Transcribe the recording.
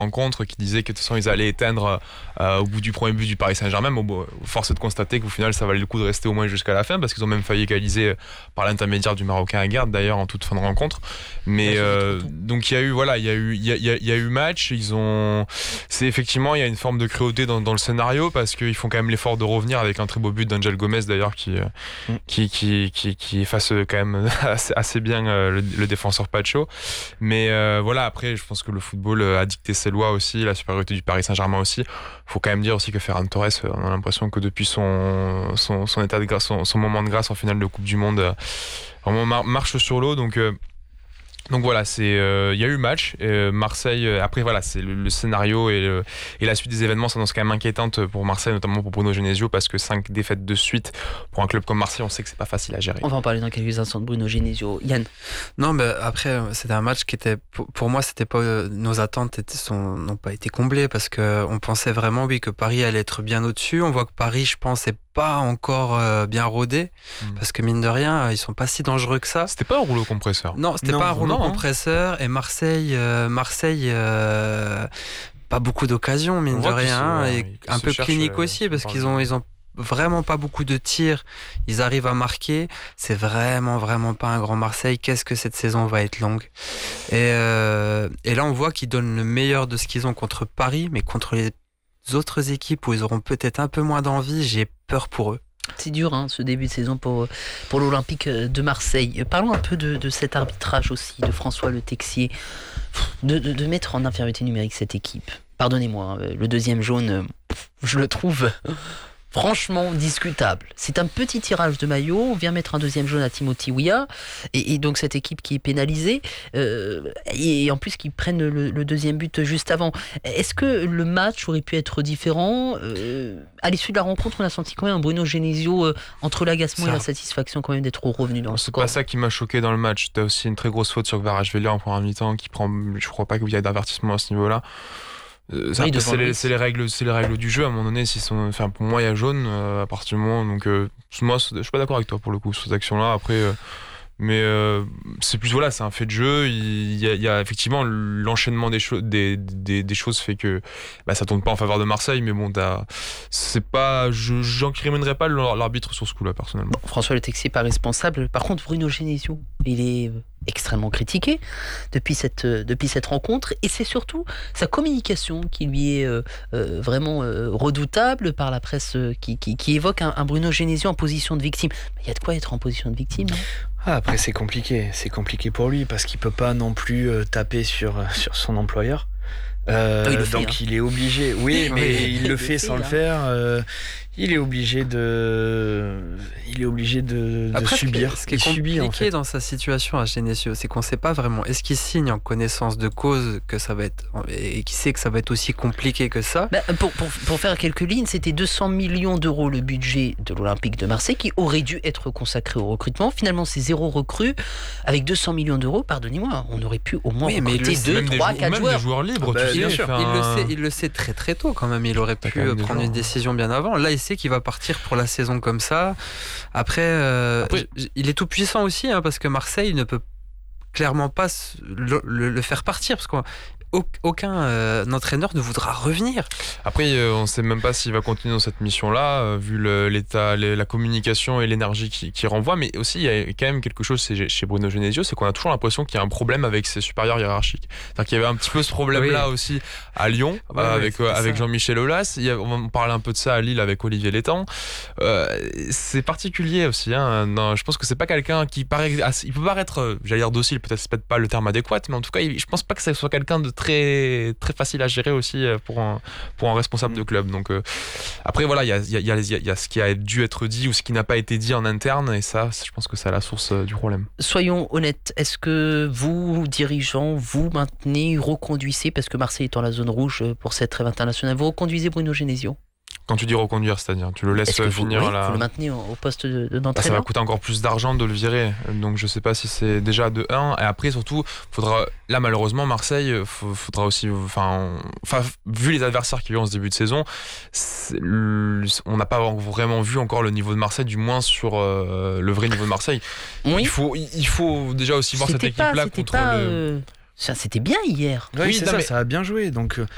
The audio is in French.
rencontre qui disait que de toute façon ils allaient éteindre au bout du premier but du Paris Saint-Germain. Bon, force est de constater qu'au final ça valait le coup de rester au moins jusqu'à la fin parce qu'ils ont même failli égaliser par l'intermédiaire du Marocain Aguerd d'ailleurs en toute fin de rencontre. Mais donc il y a eu match. C'est effectivement il y a une forme de cruauté dans le scénario parce qu'ils font quand même l'effort de revenir avec un très beau but d'Angel Gomez d'ailleurs qui efface quand même assez bien le défenseur Pacho. Mais voilà, après je pense que le football a dicté ses lois aussi, la supériorité du Paris Saint-Germain aussi. Faut quand même dire aussi que Ferran Torres, on a l'impression que depuis son état de grâce, son moment de grâce en finale de Coupe du Monde, vraiment marche sur l'eau. Donc voilà, il y a eu match. Marseille, après voilà, c'est le scénario et la suite des événements s'annonce quand même inquiétante pour Marseille, notamment pour Bruno Genesio, parce que 5 défaites de suite pour un club comme Marseille, on sait que c'est pas facile à gérer. On va en parler dans quelques instants de Bruno Genesio. Yann. Non, mais après, c'était un match qui était, pour moi, c'était pas, nos attentes n'ont pas été comblées parce que on pensait vraiment, oui, que Paris allait être bien au-dessus. On voit que Paris, je pense, est pas encore bien rodé parce que mine de rien, ils sont pas si dangereux que ça. C'était pas un rouleau compresseur. Non, c'était pas un rouleau compresseur. Et Marseille, pas beaucoup d'occasions, mine de rien, et un peu clinique aussi parce qu'ils ont vraiment pas beaucoup de tirs. Ils arrivent à marquer. C'est vraiment pas un grand Marseille. Qu'est-ce que cette saison va être longue. Et là, on voit qu'ils donnent le meilleur de ce qu'ils ont contre Paris, mais contre les autres équipes où ils auront peut-être un peu moins d'envie, j'ai peur pour eux. C'est dur ce début de saison pour l'Olympique de Marseille. Parlons un peu de cet arbitrage aussi, de François Le Texier, de mettre en infériorité numérique cette équipe. Pardonnez-moi, le deuxième jaune, je le trouve franchement discutable. C'est un petit tirage de maillot, on vient mettre un deuxième jaune à Timothy Weah, et donc cette équipe qui est pénalisée, et en plus qui prennent le deuxième but juste avant. Est-ce que le match aurait pu être différent ? À l'issue de la rencontre, on a senti quand même un Bruno Genesio entre l'agacement et la satisfaction quand même d'être revenu dans le score. C'est pas ça qui m'a choqué dans le match. T'as aussi une très grosse faute sur Kvaratskhelia en première mi-temps qui prend, je crois pas qu'il y ait d'avertissement à ce niveau-là. C'est les règles du jeu à un moment donné. Pour moi il y a jaune à partir du moment, donc moi je suis pas d'accord avec toi pour le coup sur cette action là. Après mais c'est plus voilà, c'est un fait de jeu. Il y a effectivement l'enchaînement des choses fait que ça tourne pas en faveur de Marseille, mais bon c'est pas, j'incriminerais pas l'arbitre sur ce coup là personnellement. François Le Texier pas responsable. Par contre Bruno Genesio, il est extrêmement critiqué depuis cette rencontre, et c'est surtout sa communication qui lui est vraiment redoutable par la presse qui évoque un Bruno Genesio en position de victime. Il y a de quoi être en position de victime, non ? Après c'est compliqué pour lui parce qu'il peut pas non plus taper sur son employeur. Donc il est obligé, mais il le fait sans le faire. Il est obligé de Après, subir. Ce qui est compliqué dans sa situation à Genesio, c'est qu'on ne sait pas vraiment est-ce qu'il signe en connaissance de cause que ça va être, et qui sait que ça va être aussi compliqué que ça. Pour faire quelques lignes, c'était 200 millions d'euros le budget de l'Olympique de Marseille qui aurait dû être consacré au recrutement. Finalement, c'est 0 recrue. Avec 200 millions d'euros, pardonnez-moi, on aurait pu au moins recruter 2, 3, 4 joueurs. Même des joueurs libres, bien sûr. Il le sait très très tôt quand même. Il aurait pu prendre une décision bien avant. Là, il sait qu'il va partir pour la saison comme ça. Après, il est tout puissant aussi parce que Marseille ne peut clairement pas le faire partir parce qu'aucun entraîneur ne voudra revenir. Après, on ne sait même pas s'il va continuer dans cette mission-là, vu l'état, la communication et l'énergie qui renvoie. Mais aussi, il y a quand même quelque chose chez Bruno Genesio, c'est qu'on a toujours l'impression qu'il y a un problème avec ses supérieurs hiérarchiques. C'est-à-dire qu'il y avait un petit peu ce problème-là aussi à Lyon, avec Jean-Michel Aulas. On parlait un peu de ça à Lille avec Olivier Létang. C'est particulier aussi. Non, je pense que c'est pas quelqu'un qui paraît... Il peut paraître, j'allais dire docile, peut-être c'est peut-être pas le terme adéquat, mais en tout cas, je pense pas que ce soit quelqu'un de très, très facile à gérer aussi pour un responsable de club. Donc après voilà, il y a ce qui a dû être dit ou ce qui n'a pas été dit en interne, et ça, je pense que c'est à la source du problème. Soyons honnêtes, est-ce que vous, dirigeants, vous maintenez, reconduisez, parce que Marseille est dans la zone rouge pour cette trêve internationale, vous reconduisez Bruno Genesio ? Quand tu dis reconduire, c'est-à-dire tu le laisses finir vous le maintenez au poste d'entraîneur. Ça va coûter encore plus d'argent de le virer, donc je sais pas si c'est déjà de 1, et après surtout là malheureusement Marseille faudra aussi, vu les adversaires qu'il y a eu en ce début de saison, on n'a pas vraiment vu encore le niveau de Marseille, du moins sur le vrai niveau de Marseille. Oui. Il faut déjà aussi voir cette équipe là contre Ça, c'était bien hier. Ça a bien joué. Donc